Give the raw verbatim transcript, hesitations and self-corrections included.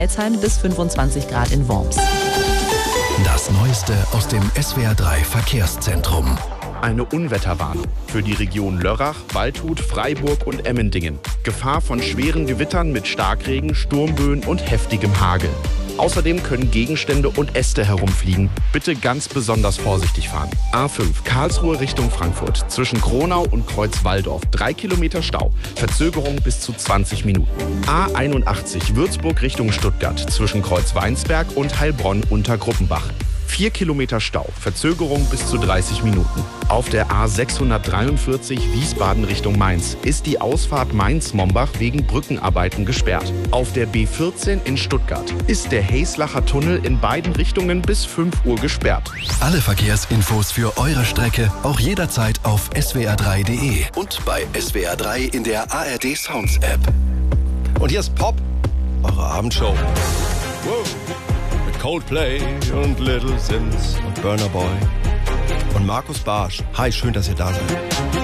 Elzheim bis fünfundzwanzig Grad in Worms. Das Neueste aus dem S W R drei Verkehrszentrum. Eine Unwetterwarnung für die Region Lörrach, Waldshut, Freiburg und Emmendingen. Gefahr von schweren Gewittern mit Starkregen, Sturmböen und heftigem Hagel. Außerdem können Gegenstände und Äste herumfliegen. Bitte ganz besonders vorsichtig fahren. A fünf Karlsruhe Richtung Frankfurt. Zwischen Kronau und Kreuz-Walldorf. Drei Kilometer Stau. Verzögerung bis zu zwanzig Minuten. A einundachtzig Würzburg Richtung Stuttgart. Zwischen Kreuz-Weinsberg und Heilbronn unter Gruppenbach. Vier Kilometer Stau, Verzögerung bis zu dreißig Minuten. Auf der A sechshundertdreiundvierzig Wiesbaden Richtung Mainz ist die Ausfahrt Mainz-Mombach wegen Brückenarbeiten gesperrt. Auf der B vierzehn in Stuttgart ist der Heißlacher Tunnel in beiden Richtungen bis fünf Uhr gesperrt. Alle Verkehrsinfos für eure Strecke auch jederzeit auf S W R drei Punkt de und bei S W R drei in der A R D Sounds App. Und hier ist Pop, eure Abendshow. Wow. Coldplay und Little Sims und Burna Boy und Markus Barsch. Hi, schön, dass ihr da seid.